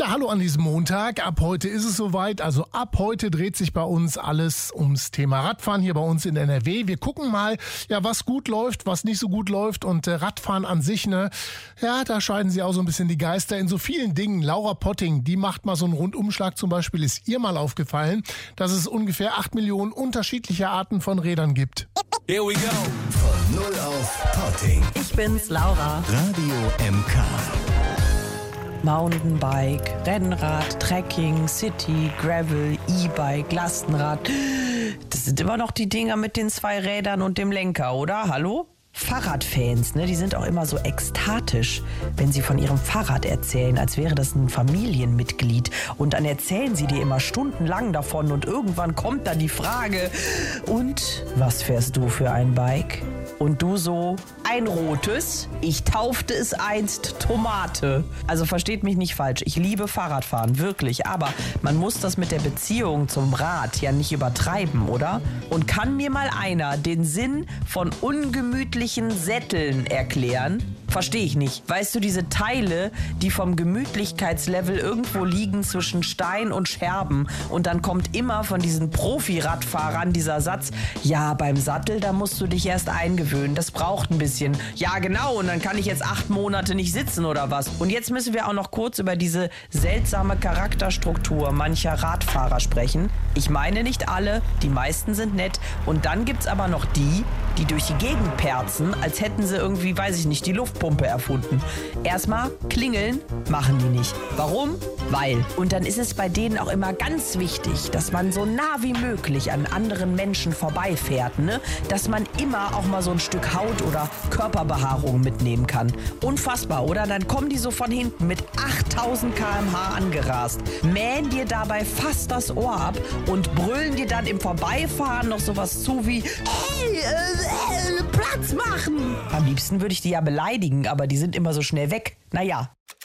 Ja, hallo an diesem Montag. Ab heute ist es soweit. Also ab heute dreht sich bei uns alles ums Thema Radfahren hier bei uns in NRW. Wir gucken mal, ja, was gut läuft, was nicht so gut läuft. Und Radfahren an sich, ne, ja, da scheiden sich auch so ein bisschen die Geister in so vielen Dingen. Laura Potting, die macht mal so einen Rundumschlag zum Beispiel. Ist ihr mal aufgefallen, dass es ungefähr 8 Millionen unterschiedliche Arten von Rädern gibt? Here we go. Von 0 auf Potting. Ich bin's, Laura. Radio MK. Mountainbike, Rennrad, Trekking, City, Gravel, E-Bike, Lastenrad. Das sind immer noch die Dinger mit den 2 Rädern und dem Lenker, oder? Hallo? Fahrradfans, ne, die sind auch immer so ekstatisch, wenn sie von ihrem Fahrrad erzählen, als wäre das ein Familienmitglied. Und dann erzählen sie dir immer stundenlang davon und irgendwann kommt dann die Frage, und was fährst du für ein Bike? Und du so, ein rotes, ich taufte es einst Tomate. Also versteht mich nicht falsch, ich liebe Fahrradfahren, wirklich. Aber man muss das mit der Beziehung zum Rad ja nicht übertreiben, oder? Und kann mir mal einer den Sinn von ungemütlichen Sätteln erklären? Verstehe ich nicht. Weißt du, diese Teile, die vom Gemütlichkeitslevel irgendwo liegen zwischen Stein und Scherben. Und dann kommt immer von diesen Profi-Radfahrern dieser Satz, ja, beim Sattel, da musst du dich erst eingewöhnen. Das braucht ein bisschen. Ja, genau. Und dann kann ich jetzt 8 Monate nicht sitzen oder was. Und jetzt müssen wir auch noch kurz über diese seltsame Charakterstruktur mancher Radfahrer sprechen. Ich meine nicht alle, die meisten sind nett. Und dann gibt's aber noch die durch die Gegend perzen, als hätten sie irgendwie, weiß ich nicht, die Luftpumpe erfunden. Erstmal klingeln machen die nicht. Warum? Weil. Und dann ist es bei denen auch immer ganz wichtig, dass man so nah wie möglich an anderen Menschen vorbeifährt, ne? Dass man immer auch mal so ein Stück Haut oder Körperbehaarung mitnehmen kann. Unfassbar, oder? Dann kommen die so von hinten mit 8000 km/h angerast, mähen dir dabei fast das Ohr ab und brüllen dir dann im Vorbeifahren noch sowas zu wie, hey, Platz machen! Am liebsten würde ich die ja beleidigen, aber die sind immer so schnell weg. Naja.